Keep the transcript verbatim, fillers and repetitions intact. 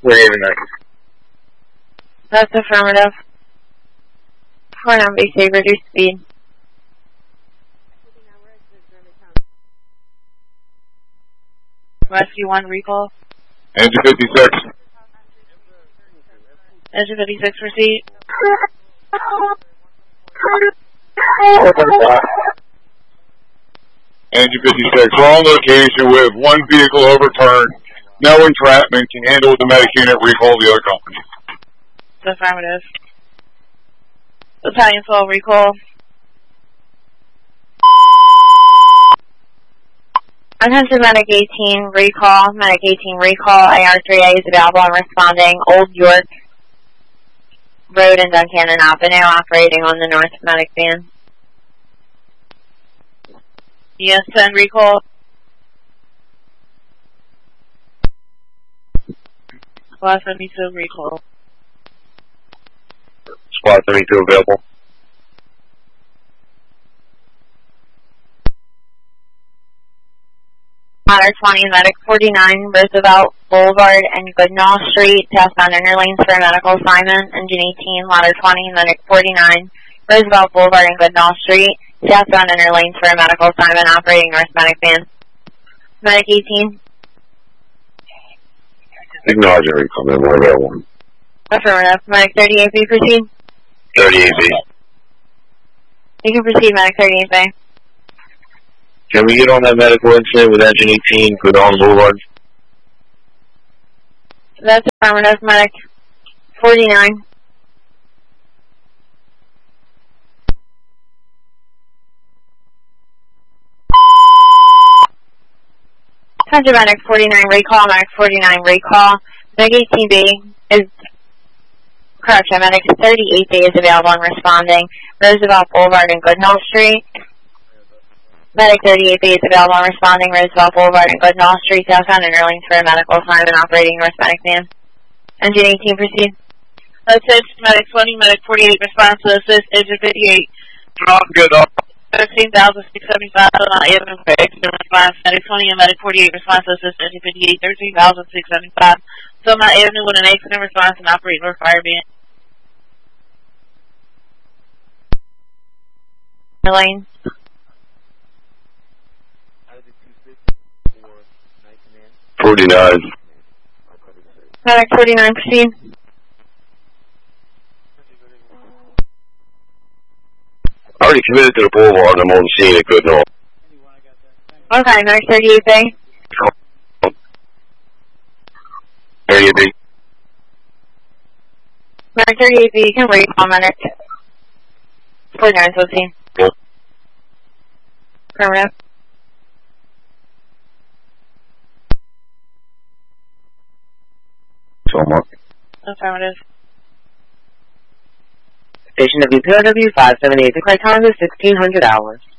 Good evening. That's affirmative. Four nine B C, reduce speed. Rescue one, recall. Engine fifty-six. Engine fifty-six, proceed. Engine fifty-six, we're on location with one vehicle overturned. No entrapment, can handle with the medic unit, recall the other company. It's affirmative. Battalion twelve, recall. Attention Medic eighteen, recall. Medic eighteen, recall. A R three A is available and responding. Old York Road in Duncannon Avenue, operating on the North Medic van. Yes, ten, recall. Squad seventy-two, recall. Squad seventy-two available. Ladder twenty, Medic forty-nine, Roosevelt Boulevard and Goodnall Street, southbound inner lanes for a medical assignment. Engine eighteen, Ladder twenty, Medic forty-nine, Roosevelt Boulevard and Goodnall Street, southbound inner lanes for a medical assignment, operating North Medic van. Medic eighteen. Acknowledge every comment, we're available. Affirmative. Medic thirty-eight B, proceed. thirty-eight B. You can proceed, Medic thirty-eight B. Can we get on that medical incident with engine eighteen, Goodall Boulevard? That's affirmative, Medic forty-nine. Attention Medic forty-nine, recall. Medic forty-nine, recall. Medic eighteen B is, correction, Medic thirty-eight B is available and responding. Roosevelt Boulevard and Goodnall Street. Medic thirty-eight B is available and responding. Roosevelt Boulevard and Goodnall Street, southbound inner lanes for a medical assignment, operating North Medic van. Engine eighteen, proceed. Assist, Medic twenty, Medic forty-eight, response to assist, Engine fifty-eight. Drop good up. thirteen thousand six hundred seventy-five, on Avenue for extra response, Medic twenty and Medic forty-eight, response to assist, Engine fifty-eight, thirteen thousand six hundred seventy-five. So my Avenue with an accident response and operate North Fire van. Lane. forty-nine. Medic forty-nine, proceed. Already committed to the boulevard, I'm on the scene at Goodall. Okay, Medic thirty-eight B. thirty-eight B. Medic thirty-eight B, you can recall Medic forty-nine, fifteen. Cool. Affirmative. So much. Affirmative. Station W P O W five seven eight, the correct time is sixteen hundred hours.